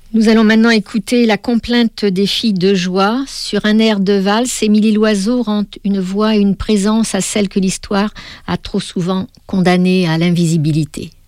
Nous allons maintenant écouter la complainte des filles de joie. Sur un air de valse, Émilie Loiseau rend une voix et une présence à celle que l'histoire a trop souvent condamnée à l'invisibilité.